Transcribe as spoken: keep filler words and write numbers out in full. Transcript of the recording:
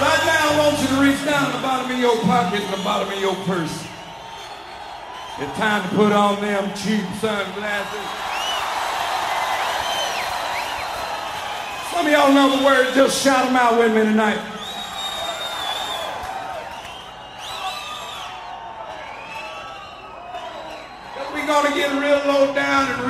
Right now, I want you to reach down the bottom of your pocket and the bottom of your purse. It's time to put on them cheap sunglasses. Some of y'all know the word, just shout them out with me tonight. We're gonna get real low down and real